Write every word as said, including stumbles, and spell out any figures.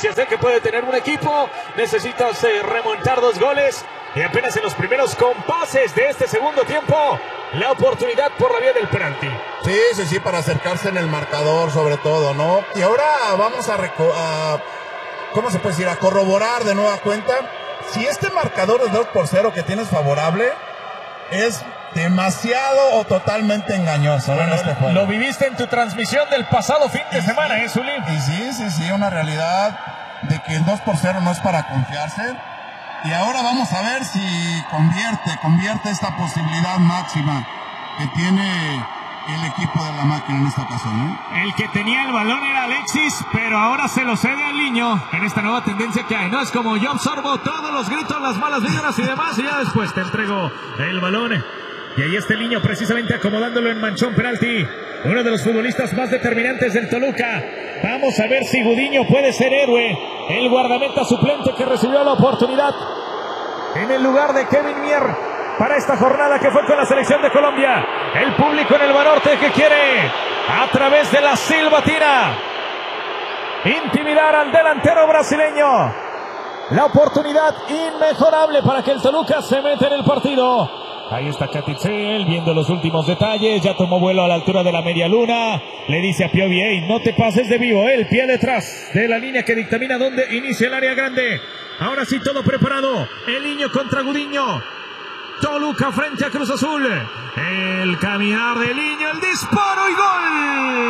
noticias de que puede tener un equipo. Necesitas eh, remontar dos goles. Y apenas en los primeros compases de este segundo tiempo, la oportunidad por la vía del penalti. Sí, sí, sí, para acercarse en el marcador sobre todo, ¿no? Y ahora vamos a, a ¿cómo se puede decir? A corroborar de nueva cuenta si este marcador de dos por cero que tienes favorable es demasiado o totalmente engañoso, bueno, en este juego. Lo viviste en tu transmisión del pasado fin de y semana, sí, ¿eh, Zuli? Y sí, sí, sí, una realidad de que el dos por cero no es para confiarse. Y ahora vamos a ver si convierte, convierte esta posibilidad máxima que tiene el equipo de la máquina en esta ocasión, ¿eh? El que tenía el balón era Alexis, pero ahora se lo cede al niño en esta nueva tendencia que hay. No es como yo absorbo todos los gritos, las malas vibras y demás, y ya después te entrego el balón. Y ahí está el niño precisamente acomodándolo en manchón penalti. Uno de los futbolistas más determinantes del Toluca. Vamos a ver si Gudiño puede ser héroe. El guardameta suplente que recibió la oportunidad en el lugar de Kevin Mier para esta jornada que fue con la selección de Colombia. El público en el Banorte que quiere, a través de la silbatina, intimidar al delantero brasileño. La oportunidad inmejorable para que el Toluca se meta en el partido. Ahí está Catitzel viendo los últimos detalles. Ya tomó vuelo a la altura de la media luna. Le dice a Piovi, hey, no te pases de vivo. El pie detrás de la línea que dictamina dónde inicia el área grande. Ahora sí todo preparado. El niño contra Gudiño. Toluca frente a Cruz Azul. El caminar del niño, el disparo y gol.